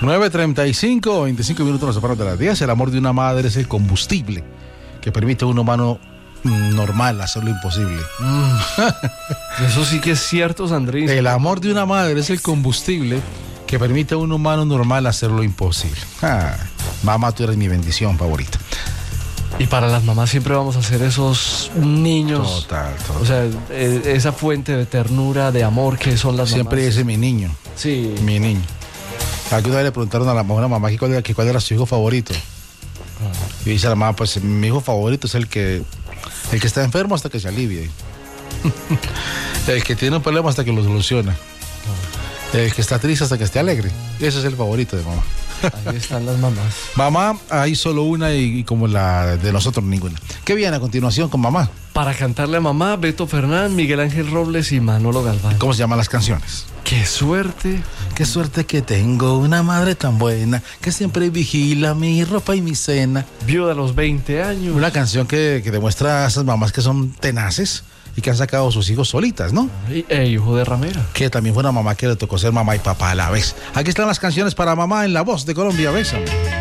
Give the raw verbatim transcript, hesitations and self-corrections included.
nueve treinta y cinco, veinticinco minutos nos separan de las diez. El amor de una madre es el combustible que permite a un humano normal hacer lo imposible. Mm. Eso sí que es cierto, Sandrín. El amor de una madre es el combustible que permite a un humano normal hacer lo imposible. Ah, mamá, tú eres mi bendición favorita. Y para las mamás siempre vamos a ser esos niños. Total, total. O sea, eh, esa fuente de ternura, de amor que son las Siempre mamás. ese es mi niño. Sí. Mi niño. Alguna vez le preguntaron a la mamá, a una mamá que cuál era, que cuál era su hijo favorito. Ah. Y dice la mamá, pues mi hijo favorito es el que el que está enfermo hasta que se alivie. El que tiene un problema hasta que lo soluciona. Ah. El que está triste hasta que esté alegre. Ese es el favorito de mamá. Ahí están las mamás. Mamá, hay solo una y, y como la de nosotros ninguna. ¿Qué viene a continuación con mamá? Para cantarle a mamá, Beto Fernán, Miguel Ángel Robles y Manolo Galván. ¿Cómo se llaman las canciones? ¡Qué suerte! Qué suerte que tengo una madre tan buena que siempre vigila mi ropa y mi cena. Viuda a los veinte años. Una canción que, que demuestra a esas mamás que son tenaces y que han sacado a sus hijos solitas, ¿no? Y, e hijo de ramera. Que también fue una mamá que le tocó ser mamá y papá a la vez. Aquí están las canciones para mamá en La Voz de Colombia. Bésame.